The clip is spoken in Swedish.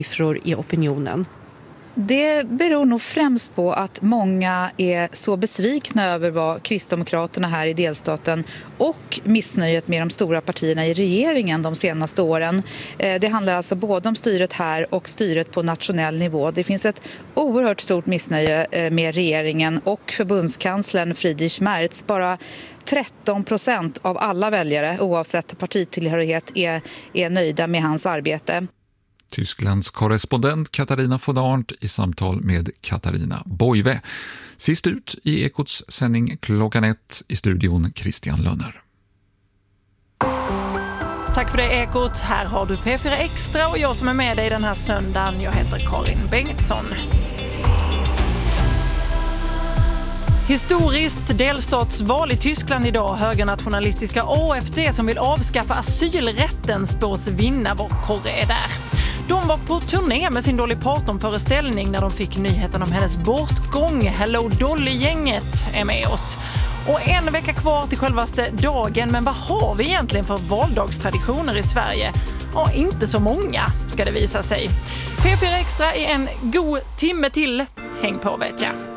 siffror i opinionen. Det beror nog främst på att många är så besvikna över vad Kristdemokraterna här i delstaten och missnöjet med de stora partierna i regeringen de senaste åren. Det handlar alltså både om styret här och styret på nationell nivå. Det finns ett oerhört stort missnöje med regeringen och förbundskanslern Friedrich Merz. Bara 13% av alla väljare oavsett partitillhörighet är nöjda med hans arbete. Tysklands korrespondent Katarina von Arndt i samtal med Katarina Boive. Sist ut i Ekots sändning klockan 1 i studion Christian Lönner. Tack för det Ekot. Här har du P4 Extra och jag som är med dig den här söndagen. Jag heter Karin Bengtsson. Historiskt delstatsval i Tyskland idag. Högernationalistiska AfD som vill avskaffa asylrätten spås vinna. Vår korre är där. De var på turné med sin Dolly Parton-föreställning när de fick nyheten om hennes bortgång. Hello Dolly-gänget är med oss. Och en vecka kvar till självaste dagen. Men vad har vi egentligen för valdagstraditioner i Sverige? Ja, inte så många ska det visa sig. P4 Extra är en god timme till. Häng på vet jag.